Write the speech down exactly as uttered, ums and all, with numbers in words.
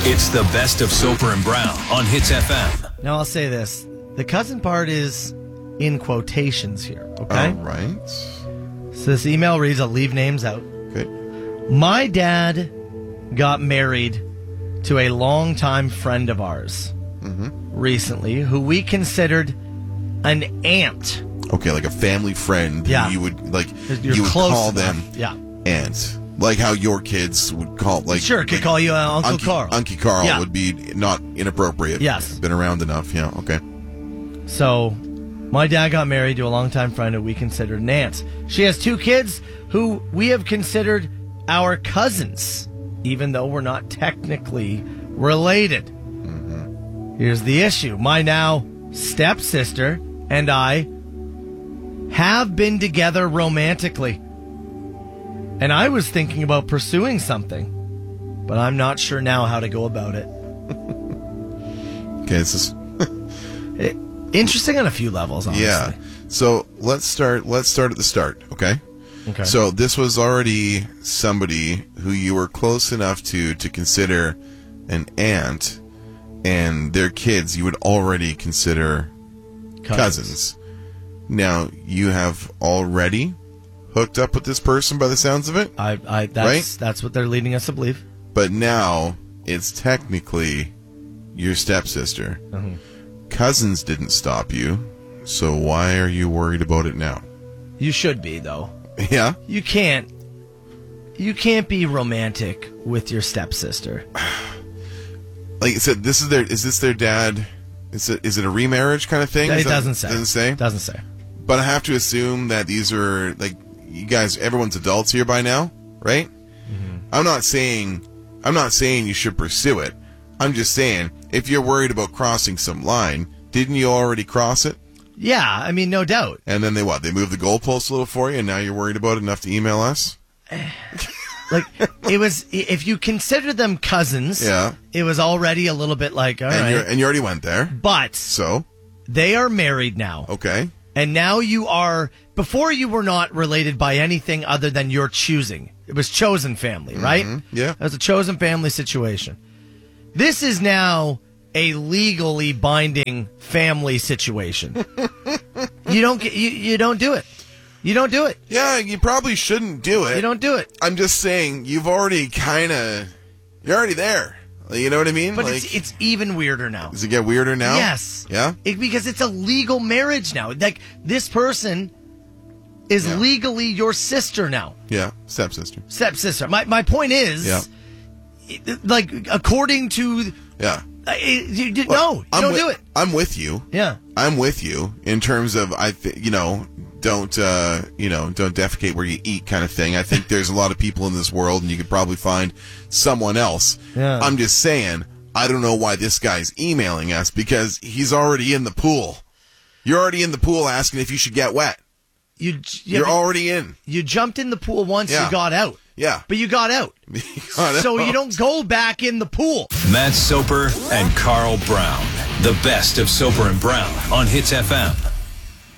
It's the best of Soper and Brown on Hits F M. Now, I'll say this. The cousin part is in quotations here, okay? All right. So this email reads, I'll leave names out. Okay. My dad got married to a longtime friend of ours Mm-hmm. recently who we considered an aunt. Okay, like a family friend. Yeah. You would, like, You're you would close call enough. them Yeah. aunt. Like how your kids would call, like... Sure, could like call you uh, Uncle Uncle Carl. Uncle Carl Yeah. would be not inappropriate. Yes. Been around enough, yeah, okay. So, my dad got married to a longtime friend who we considered an aunt. She has two kids who we have considered our cousins, even though we're not technically related. Mm-hmm. Here's the issue. My now stepsister and I have been together romantically. And I was thinking about pursuing something, but I'm not sure now how to go about it. Okay, this is... It, interesting on a few levels, honestly. Yeah. So let's start. Let's start at the start. Okay. Okay. So this was already somebody who you were close enough to to consider an aunt, and their kids you would already consider cousins. cousins. Now you have already hooked up with this person by the sounds of it. I, I, that's, right? That's what they're leading us to believe. But now it's technically your stepsister. Mm-hmm. Cousins didn't stop you, so why are you worried about it now? You should be, though. Yeah? You can't. You can't be romantic with your stepsister. Like I said, this is their. Is this their dad? Is it is it a remarriage kind of thing? It Is that- doesn't say. Doesn't say. Doesn't say. But I have to assume that these are like you guys. Everyone's adults here by now, right? Mm-hmm. I'm not saying. I'm not saying you should pursue it. I'm just saying if you're worried about crossing some line, didn't you already cross it? Yeah, I mean, no doubt. And then they what? They moved the goalpost a little for you, and now you're worried about it enough to email us? Like, it was, if you consider them cousins, Yeah. it was already a little bit like, all and right. you're and you already went there. But So they are married now. okay. And now you are, before you were not related by anything other than your choosing. It was chosen family, right? Mm-hmm. Yeah. It was a chosen family situation. This is now a legally binding family situation. you don't get, you, you don't do it. You don't do it. Yeah, you probably shouldn't do it. You don't do it. I'm just saying, you've already kind of, you're already there. Like, you know what I mean? But like, it's it's even weirder now. does it get weirder now? Yes. Yeah? It, because it's a legal marriage now. Like, this person is Yeah. legally your sister now. Yeah, stepsister. Stepsister. My, my point is, Yeah. it- like, according to... Yeah. Uh, it- you, you, Well, no, you I'm don't with, do it. I'm with you. Yeah. I'm with you in terms of, I th- you know, don't, uh, you know, don't defecate where you eat kind of thing. I think there's a lot of people in this world, and you could probably find someone else. Yeah. I'm just saying, I don't know why this guy's emailing us, because he's already in the pool. You're already in the pool asking if you should get wet. You, you You're already in. You jumped in the pool once, Yeah. you got out. Yeah. But you got out. got so out. you don't go back in the pool. Matt Soper and Carl Brown. The best of Soper and Brown on Hits F M.